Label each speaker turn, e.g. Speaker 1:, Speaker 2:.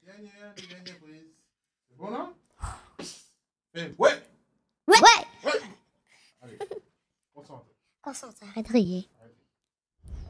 Speaker 1: Les dernières prises. C'est bon, là? Ouais! Ouais!
Speaker 2: Ouais.
Speaker 1: Allez, concentre.
Speaker 2: Concentre, arrête de rire.